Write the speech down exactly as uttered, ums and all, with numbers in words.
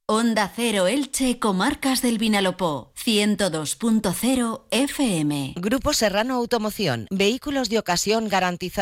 Onda Cero Elche, Comarcas del Vinalopó, ciento dos punto cero F M. Grupo Serrano Automoción, vehículos de ocasión garantizados.